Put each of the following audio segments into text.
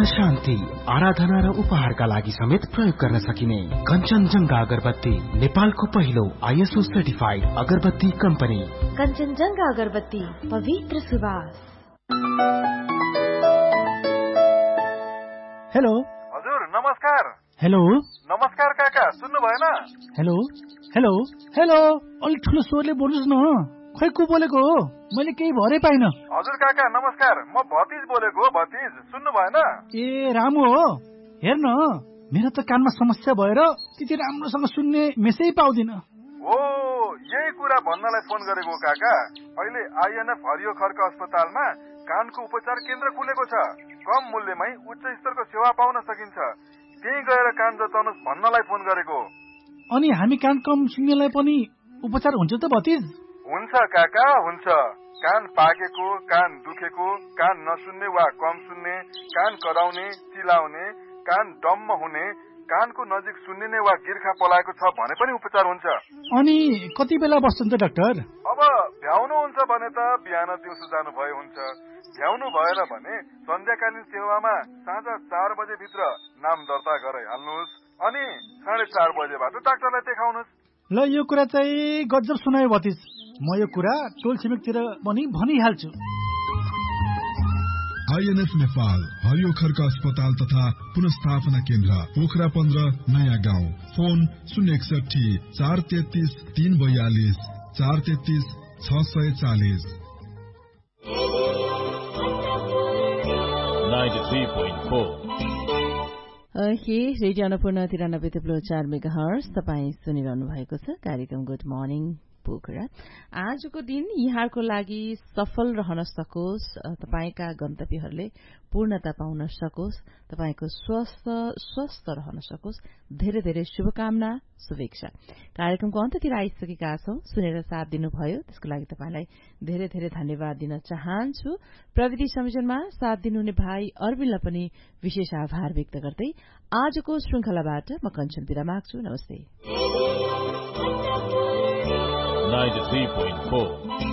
शान्ति, आराधना र उपहारका लागि समेत प्रयोग गर्न सकिने कञ्चनजंघा अगरबत्ती, नेपालको पहिलो ISO सर्टिफाइड अगरबत्ती कम्पनी। कञ्चनजंघा अगरबत्ती, पवित्र सुवास। हेलो हजुर, नमस्कार। हेलो नमस्कार काका, सुन्नु भएन? हेलो हेलो हेलो, अलिक ठुलो स्वरले बोल्नुहोस् न। खै को बोलेको हो? मैले केही भरै पाइन। हजुर काका नमस्कार, म भतिज बोलेको हो। भतिज, सुन्नु भएन? ए रामु हो? हेर्न, मेरो त कानमा समस्या भएर त्यति राम्रोसँग सुन्ने मेसै पाउँदिन। हो, यही कुरा भन्नलाई फोन गरेको काका। अहिले INF हरियो खर्क अस्पतालमा कानको उपचार केन्द्र खुलेको छ। कम मूल्यमै उच्च स्तरको सेवा पाउन सकिन्छ। त्यही गएर कान जताउनुहोस् भन्नलाई फोन गरेको। अनि हामी कान कम सुन्नेलाई पनि उपचार हुन्छ त भतिज? हुन्छ काका, हुन्छ। कान पाकेको, कान दुखेको, कान नसुन्ने वा कम सुन्ने, कान कराउने, चिलाउने, कान डम्म हुने, कानको नजिक सुन्निने वा गिर्खा पलाएको छ भने पनि उपचार हुन्छ। अनि कति बेला बस्छन् त डाक्टर? अब भ्याउनु हुन्छ भने त बिहान दिउँसो जानु भए हुन्छ। भ्याउनु भएन भने सन्ध्याकालीन सेवामा साँझ 4 बजे भित्र नाम दर्ता गराइहाल्नुहोस्। अनि 4:30 बजेबाट डाक्टरलाई देखाउनुहोस्। ल, यो कुरा चाहिँ गजब सुनायो भतिज। म यो कुरा टोल छिमेकतिर पनि भनिहाल्छु। INF नेपाल हरियो खर्क अस्पताल तथा पुनस्थापना केन्द्र, पोखरा 15 नयाँ गाउँ। फोन 061 433 342 433 640। 93.4 रेडियो अन्नपूर्ण 93.4 मेगाहर्ज तपाईँ सुनिरहनु भएको छ। कार्यक्रम गुड मर्निङ पोखरा। आजको दिन यहाँको लागि सफल रहन सकोस्, तपाईका गन्तव्यहरूले पूर्णता पाउन सकोस्, तपाईको स्वस्थ रहन सकोस्। धेरै धेरै शुभकामना, शुभेच्छा। कार्यक्रमको अन्त्यतिर आइसकेका छौं। सुनेर साथ दिनुभयो त्यसको लागि तपाईलाई धेरै धेरै धन्यवाद दिन चाहन्छु। प्रविधि संयोजनमा साथ दिनुहुने भाइ अरविन्दलाई पनि विशेष आभार व्यक्त गर्दै आजको श्रृंखलाबाट म कञ्चन बिदा माग्छु। नमस्ते। 93.4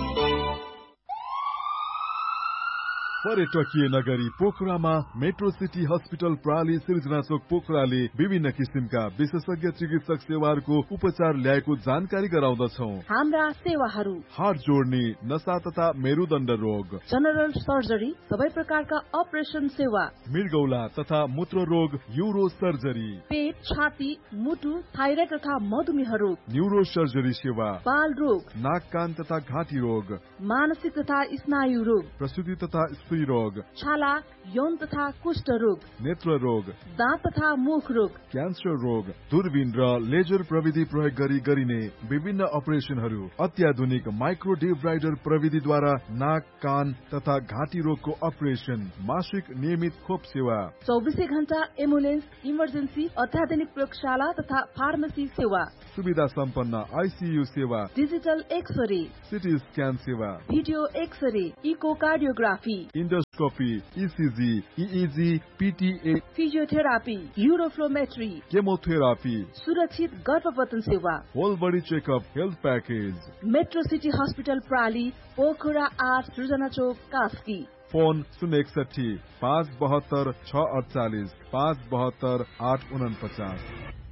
पर्यटकीय नगरी पोखरामा मेट्रो सिटी हस्पिटल प्राली सिर्जना चोक पोखराले विभिन्न किसिमका विशेषज्ञ चिकित्सक सेवाहरूको उपचार ल्याएको जानकारी गराउँदछौ। हाम्रा सेवाहरू: हाड जोड्ने, नसा तथा मेरुदण्ड रोग, जनरल सर्जरी, सबै प्रकारका अपरेसन सेवा, मृगौला तथा मूत्र रोग, यूरो सर्जरी, पेट, छाती, मुटु, थाइरोइड तथा मधुमेह रोग, न्यूरो सर्जरी सेवा, बाल रोग, नाक कान तथा घाँटी रोग, मानसिक तथा स्नायु रोग, प्रसूति तथा रोग, छाला, यौन तथा कुष्ठ रोग, नेत्र रोग, दाँत तथा मुख रोग, क्यान्सर रोग, दूरबीन र लेजर प्रविधि प्रयोग गरी गरिने विभिन्न अपरेसनहरू, अत्याधुनिक माइक्रो डिब्राइडर प्रविधिद्वारा नाक कान तथा घाँटी रोगको अपरेसन, मासिक नियमित खोप सेवा, 24 घण्टा एम्बुलेन्स, इमर्जेन्सी, अत्याधुनिक प्रयोगशाला तथा फार्मेसी सेवा, सुविधा सम्पन्न ICU सेवा, डिजिटल एक्सरे, सिटी स्क्यान सेवा, video x-ray, echocardiography, endoscopy, ECG, EEG, PTA, physiotherapy, uroflowmetry, chemotherapy, सुरक्षित गर्भपतन सेवा, whole body checkup health package. Metro city hospital प्राली, Pokhara 8 सृजना चोक, कास्की। फोन 061 572 648 572 849।